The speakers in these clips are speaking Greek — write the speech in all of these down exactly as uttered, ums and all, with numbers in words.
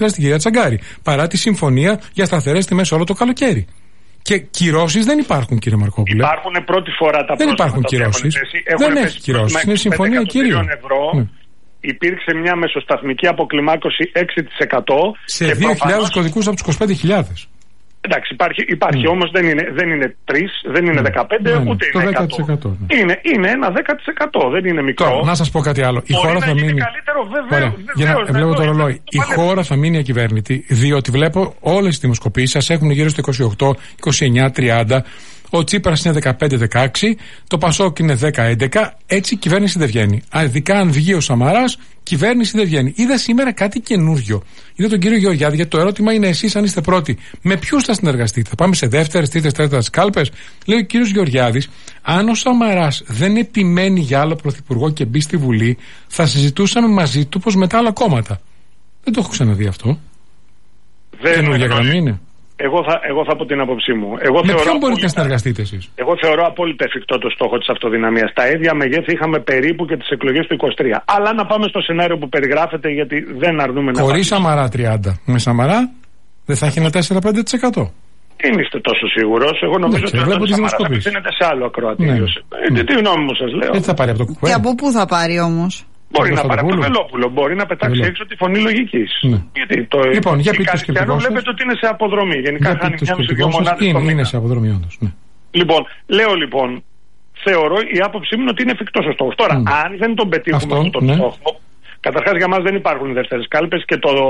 στην κυρία Τσαγκάρη. Παρά τη συμφωνία για σταθερές τιμές όλο το καλοκαίρι. Και κυρώσεις δεν υπάρχουν, κύριε Μαρκόπουλε. Υπάρχουν πρώτη φορά τα Δεν υπάρχουν κυρώσεις. Δεν έχει κυρώσεις. Είναι συμφωνία κυρίων. Ναι. Υπήρξε μια μεσοσταθμική αποκλιμάκωση έξι τοις εκατό. Σε δύο χιλιάδες προφανώς... κωδικούς από τους είκοσι πέντε χιλιάδες. Εντάξει, υπάρχει, υπάρχει mm. όμως δεν είναι, δεν είναι τρεις, δεν είναι δεκαπέντε, mm. ούτε είναι δέκα τοις εκατό. Ναι. Είναι, είναι ένα δέκα τοις εκατό, δεν είναι μικρό. Τώρα, να σας πω κάτι άλλο. Η χώρα θα μείνει. Καλύτερο, βεβαίως, για να βλέπω το ρολόι. Η χώρα θα μείνει ακυβέρνητη, διότι βλέπω όλες τις δημοσκοπήσεις σας έχουν γύρω στο είκοσι οκτώ, είκοσι εννιά, τριάντα. Ο Τσίπρας είναι δεκαπέντε δεκαέξι, το Πασόκ είναι δέκα έντεκα, έτσι η κυβέρνηση δεν βγαίνει. Ειδικά αν βγει ο Σαμαράς, κυβέρνηση δεν βγαίνει. Είδα σήμερα κάτι καινούριο. Είδα τον κύριο Γεωργιάδη, γιατί το ερώτημα είναι εσείς, αν είστε πρώτοι, με ποιους θα συνεργαστείτε. Θα πάμε σε δεύτερες, τρίτες, τέταρτες κάλπες. Λέει ο κύριος Γεωργιάδης, αν ο Σαμαράς δεν επιμένει για άλλο πρωθυπουργό και μπει στη Βουλή, θα συζητούσαμε μαζί του πως με τα άλλα κόμματα. Δεν το έχω ξαναδεί αυτό. Καινούργια γραμμή είναι. Εγώ θα, εγώ θα πω την άποψή μου. Εγώ με θεωρώ ποιον μπορείτε να συνεργαστείτε εσείς? Εγώ θεωρώ απόλυτα εφικτό το στόχο της αυτοδυναμίας. Τα ίδια μεγέθη είχαμε περίπου και τις εκλογές του είκοσι τρία. Αλλά να πάμε στο σενάριο που περιγράφεται, γιατί δεν αρνούμε να. Χωρίς Σαμαρά τριάντα. Με Σαμαρά δεν θα έχει ένα τέσσερα πέντε τοις εκατό. Δεν είστε τόσο σίγουρος. Εγώ νομίζω ότι ο Σαμαράς θα πηγαίνετε σε άλλο ακροατήριο. Ναι. Ε, τι γνώμη μου σας λέω. Έτσι θα πάρει από το κουκουέ. Και από πού θα πάρει όμως? Μπορεί να πάρει από το Βελόπουλο, μπορεί να πετάξει Βελό. έξω τη φωνή λογικής. Ναι. Γιατί το λοιπόν, για πείτε το σκεπτικό σας. Βλέπετε ότι είναι σε αποδρομή. Γενικά χάνει μια μισή δύο μονάδες είναι, το μήνα. Είναι σε αποδρομή όντως. Ναι. Λοιπόν, λέω λοιπόν, θεωρώ η άποψή μου είναι ότι είναι εφικτός ο στόχος. Τώρα, mm. αν δεν τον πετύχουμε αυτόν τον ναι. στόχο, καταρχάς για μας δεν υπάρχουν οι δεύτερες κάλπες και το,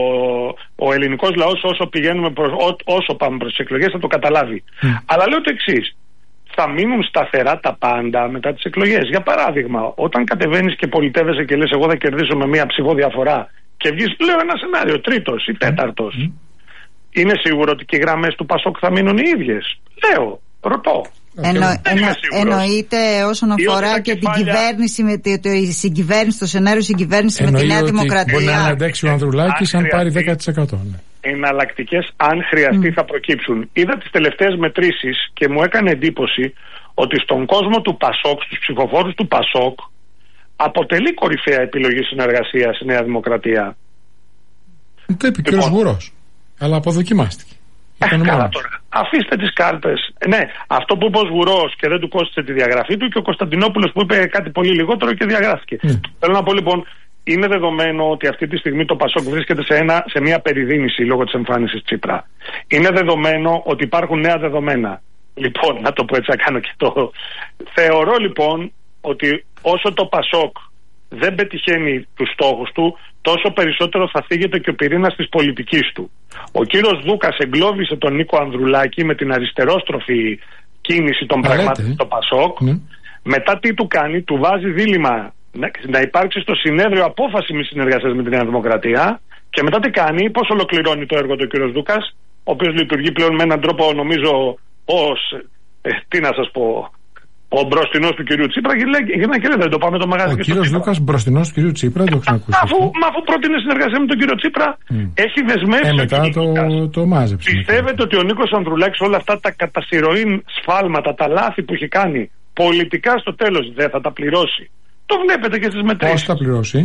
ο ελληνικός λαός όσο, πηγαίνουμε προς, ό, όσο πάμε προς τις εκλογές θα το καταλάβει. Mm. Αλλά λέω το εξής. Θα μείνουν σταθερά τα πάντα μετά τις εκλογές. Για παράδειγμα, όταν κατεβαίνεις και πολιτεύεσαι και λες εγώ θα κερδίσω με μία ψηφοδιαφορά και βγεις, λέω ένα σενάριο, τρίτος ή τέταρτος, mm. είναι σίγουρο ότι και οι γραμμές του Πασόκ θα μείνουν οι ίδιες? Λέω, ρωτώ. Εννο, εννο, εννοείται όσον αφορά και την κυβέρνηση, με τη, το, η συγκυβέρνηση, το σενάριο συγκυβέρνηση με τη Νέα Δημοκρατία. Μπορεί να αντέξει ο Ανδρουλάκης αν πάρει δέκα τοις εκατό. Ναι. Εναλλακτικές, αν χρειαστεί, mm. θα προκύψουν. Είδα τις τελευταίες μετρήσεις και μου έκανε εντύπωση ότι στον κόσμο του Πασόκ, στους ψηφοφόρους του Πασόκ, αποτελεί κορυφαία επιλογή συνεργασίας η Νέα Δημοκρατία. Το είπε και ο Βουρός, αλλά αποδοκιμάστηκε. Ε, καλά τώρα. Αφήστε τις κάλπες. Ναι, αυτό που είπε ο Βουρός και δεν του κόστησε τη διαγραφή του, και ο Κωνσταντινόπουλος που είπε κάτι πολύ λιγότερο και διαγράφηκε. Mm. Θέλω να πω λοιπόν, είναι δεδομένο ότι αυτή τη στιγμή το Πασόκ βρίσκεται σε, ένα, σε μια περιδίνηση λόγω της εμφάνισης Τσίπρα. Είναι δεδομένο ότι υπάρχουν νέα δεδομένα. Λοιπόν, να το πω έτσι, να κάνω και το. Θεωρώ λοιπόν ότι όσο το Πασόκ δεν πετυχαίνει τους στόχους του, τόσο περισσότερο θα θίγεται και ο πυρήνας της πολιτικής του. Ο κύριος Δούκας εγκλώβησε τον Νίκο Ανδρουλάκη με την αριστερόστροφη κίνηση των πραγμάτων στο Πασόκ. Mm. Μετά τι του κάνει? Του βάζει δίλημμα να, να υπάρξει στο συνέδριο απόφαση μη συνεργασίας με τη Νέα Δημοκρατία, και μετά τι κάνει? Πώς ολοκληρώνει το έργο του κύριος Δούκας, ο οποίος λειτουργεί πλέον με έναν τρόπο, νομίζω, ως, ε, τι να σας πω, ο μπροστινός του κυρίου Τσίπρα, και λέει, και λέει δεν το πάμε το μαγαζί. Ο κύριος Λούκας μπροστινός του κυρίου Τσίπρα, δεν το ξανακούσει. Αφού, μα αφού πρότεινε συνεργασία με τον κύριο Τσίπρα, mm. έχει δεσμεύσει. Ε, μετά το, το μάζεψε. Πιστεύετε ότι ο Νίκος Ανδρουλάκης όλα αυτά τα κατασυρωήν σφάλματα, τα λάθη που έχει κάνει πολιτικά στο τέλος δεν θα τα πληρώσει? Το βλέπετε και στις μετρήσεις. Πώς θα πληρώσει?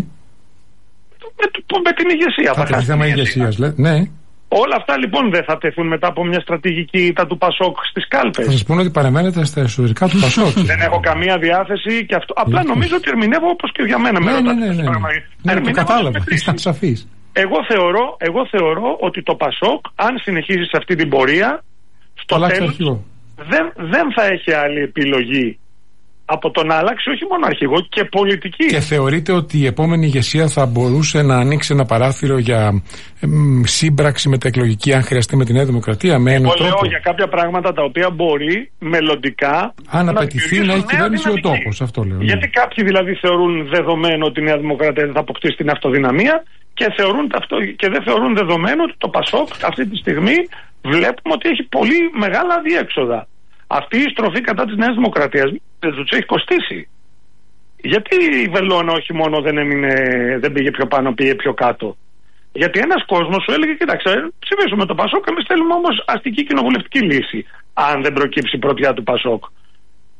Με, με την ηγεσία. Θα τεθεί θέμα ηγεσίας, λέτε. Ναι. Όλα αυτά λοιπόν δεν θα τεθούν μετά από μια στρατηγική τα του Πασόκ στις κάλπες? Θα σας πούνε ότι παραμένετε στα εσωτερικά του Πασόκ. Δεν έχω καμία διάθεση και αυτό. Απλά νομίζω ότι ερμηνεύω όπως και για μένα. Ναι, ναι, ναι, ναι, ναι. Ναι, το κατάλαβα. Ήσταν σαφής. Εγώ θεωρώ, εγώ θεωρώ ότι το Πασόκ, αν συνεχίσει σε αυτή την πορεία, στο τέλος δεν, δεν θα έχει άλλη επιλογή από το να αλλάξει όχι μόνο αρχηγό και πολιτική. Και θεωρείτε ότι η επόμενη ηγεσία θα μπορούσε να ανοίξει ένα παράθυρο για εμ, σύμπραξη μεταεκλογική, αν χρειαστεί, με τη Νέα Δημοκρατία? Με έναν τρόπο. Εγώ λέω για κάποια πράγματα τα οποία μπορεί μελλοντικά, αν απαιτηθεί, να έχει κυβέρνηση ο τόπος. Αυτό λέω. Ναι. Γιατί κάποιοι δηλαδή θεωρούν δεδομένο ότι η Νέα Δημοκρατία δεν θα αποκτήσει την αυτοδυναμία, και, θεωρούν αυτό, και δεν θεωρούν δεδομένο ότι το Πασόκ αυτή τη στιγμή βλέπουμε ότι έχει πολύ μεγάλα διέξοδα. Αυτή η στροφή κατά της Νέας Δημοκρατίας δεν τους έχει κοστίσει. Γιατί η Βελόνα όχι μόνο δεν, έμεινε, δεν πήγε πιο πάνω, πήγε πιο κάτω? Γιατί ένας κόσμος σου έλεγε, κοίταξε, ψηφίσουμε το Πασόκ, εμείς θέλουμε όμως αστική κοινοβουλευτική λύση, αν δεν προκύψει πρωτιά του Πασόκ.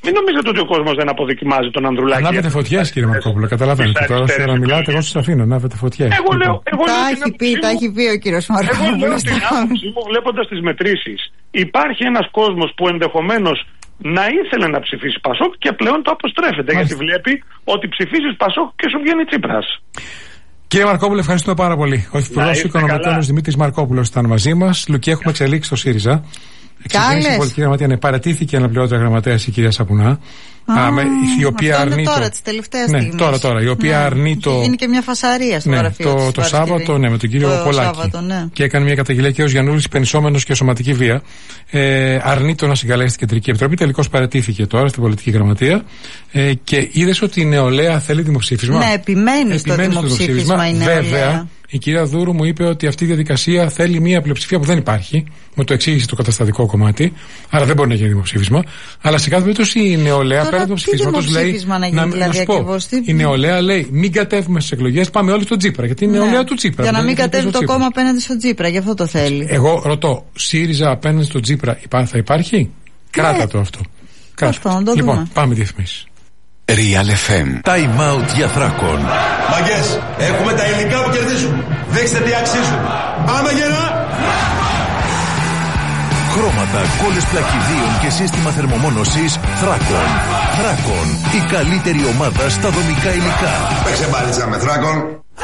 Μην νομίζετε ότι ο κόσμος δεν αποδοκιμάζει τον Ανδρουλάκη. Ανάβετε φωτιές, κύριε Μαρκόπουλο, καταλαβαίνετε. Τώρα να μιλάτε, εγώ σας αφήνω, ανάβετε φωτιές. Εγώ λέω, εγώ τα έχει πει, τα έχει πει ο κύριος Μαρκόπουλος. Εγώ λέω την άποψή μου βλέποντας τις μετρήσεις. Υπάρχει ένας κόσμος που ενδεχομένως να ήθελε να ψηφίσει Πασόκ και πλέον το αποστρέφεται. Μάλιστα. Γιατί βλέπει ότι ψηφίσεις Πασόκ και σου βγαίνει Τσίπρας. Κύριε Μαρκόπουλο, ευχαριστούμε πάρα πολύ. Ο Υφυπουργός Οικονομικών Δημήτρης Μαρκόπουλος ήταν μαζί μας. Λουκί, έχουμε εξελίξει το ΣΥΡΙΖΑ. Ξεκίνησε η πολιτική γραμματεία, ναι, παρατήθηκε αναπληρώτρια γραμματέας η κυρία Σαπουνά. Α, με, η οποία αυτό αρνεί είναι τώρα, το... τις τελευταίες ναι, στιγμές. τώρα, τώρα, η οποία ναι, αρνεί το... Είναι και μια φασαρία στο ναι, γραφείο το, της το Σάββατο, ναι, με τον κύριο το Πολάκη. Σάββατο, ναι. Και έκανε μια καταγγελία και ο Γιαννούλης υπενισόμενος και σωματική βία. Ε, αρνεί το να συγκαλέσει την Κεντρική Επιτροπή. Τελικώς παρατήθηκε τώρα στην πολιτική γραμματεία. Ε, και είδες ότι η νεολαία θέλει δημοψήφισμα. Ναι, επιμένει στο δημοψήφισμα η νεολαία. Βέβαια, η κυρία Δούρου μου είπε ότι αυτή η διαδικασία θέλει μια πλειοψηφία που δεν υπάρχει. Μου το εξήγησε το καταστατικό κομμάτι. Άρα δεν μπορεί να γίνει δημοψήφισμα. Αλλά σε κάθε περίπτωση η νεολαία πέρα του ψηφίσματο λέει. Να, γίνει, να, δηλαδή, να πω, η νεολαία λέει μην κατέβουμε στις εκλογές, πάμε όλοι στον Τσίπρα. Γιατί είναι η νεολαία του Τσίπρα. Για να μην κατέβει το κόμμα απέναντι στον Τσίπρα, γι' αυτό το θέλει. Εγώ ρωτώ, ΣΥΡΙΖΑ απέναντι στον Τσίπρα θα υπάρχει? Ναι. Κράτα το αυτό. Κράτα. Το λοιπόν, πάμε διαφημίσεις. Real εφ εμ. Time out για Θράκον. Μαγκές, έχουμε τα υλικά που κερδίζουν. Δείξτε τι αξίζουν. Πάμε γερά! Χρώματα, κόλλες πλακιδίων και σύστημα θερμομόνωσης Θράκον. Θράκον, η καλύτερη ομάδα στα δομικά υλικά. Παίξε μπάλιτσα με Θράκον.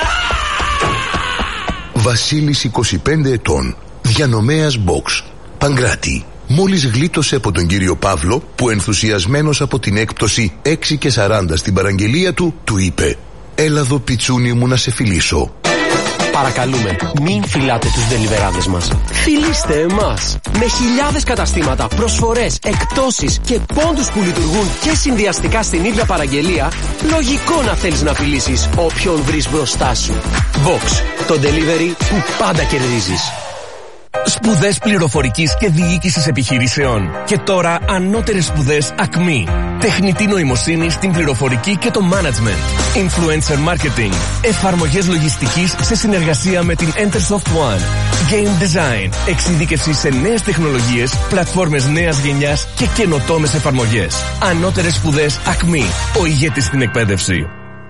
Βασίλης, είκοσι πέντε ετών, διανομέας box, Παγκράτη. Μόλις γλίτωσε από τον κύριο Παύλο που ενθουσιασμένος από την έκπτωση έξι και σαράντα στην παραγγελία του, του είπε «Έλα εδώ πιτσούνι μου να σε φιλήσω». Παρακαλούμε, μην φυλάτε τους δελιβεράδες μας. Φιλήστε εμάς. Με χιλιάδες καταστήματα, προσφορές, εκπτώσεις και πόντους που λειτουργούν και συνδυαστικά στην ίδια παραγγελία, λογικό να θέλεις να φιλήσεις όποιον βρεις μπροστά σου. Vox, το delivery που πάντα κερδίζεις. Σπουδές πληροφορικής και διοίκησης επιχειρήσεων. Και τώρα ανώτερες σπουδές ΑΚΜΗ. Τεχνητή νοημοσύνη στην πληροφορική και το management. Influencer marketing. Εφαρμογές λογιστικής σε συνεργασία με την Entersoft One. Game design. Εξειδίκευση σε νέες τεχνολογίες, πλατφόρμες νέας γενιάς και καινοτόμες εφαρμογές. Ανώτερες σπουδές ΑΚΜΗ. Ο ηγέτης στην εκπαίδευση.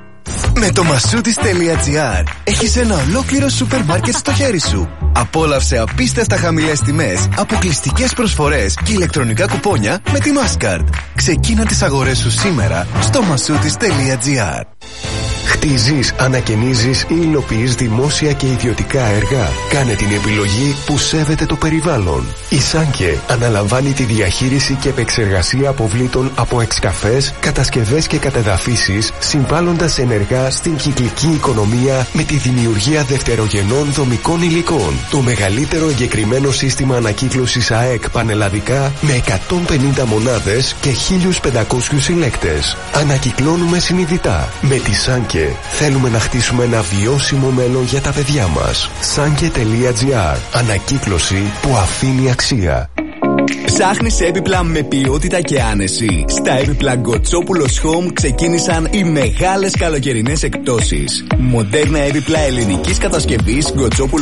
Με το massoudis.gr έχεις ένα ολόκληρο σούπερ μάρκετ στο χέρι σου. Απόλαυσε απίστευτα χαμηλές τιμές, αποκλειστικές προσφορές και ηλεκτρονικά κουπόνια με τη Mastercard. Ξεκίνα τις αγορές σου σήμερα στο massoudis.gr. Χτίζεις, ανακαινίζεις ή υλοποιείς δημόσια και ιδιωτικά έργα. Κάνε την επιλογή που σέβεται το περιβάλλον. Η Σάνκε αναλαμβάνει τη διαχείριση και επεξεργασία αποβλήτων από εξκαφές, κατασκευές και κατεδαφίσεις, συμβάλλοντας ενεργά στην κυκλική οικονομία με τη δημιουργία δευτερογενών δομικών υλικών. Το μεγαλύτερο εγκεκριμένο σύστημα ανακύκλωσης ΑΕΚ πανελλαδικά με εκατόν πενήντα μονάδες και χίλιους πεντακόσιους συλλέκτες. Ανακυκλώνουμε συνειδητά. Με τη Σάνκε θέλουμε να χτίσουμε ένα βιώσιμο μέλλον για τα παιδιά μας. Sanke.gr. Ανακύκλωση που αφήνει αξία. Ψάχνεις έπιπλα με ποιότητα και άνεση? Στα έπιπλα Γκοτσόπουλος Home ξεκίνησαν οι μεγάλες καλοκαιρινές εκπτώσεις. Μοντέρνα έπιπλα ελληνικής κατασκευής Γκοτσόπουλος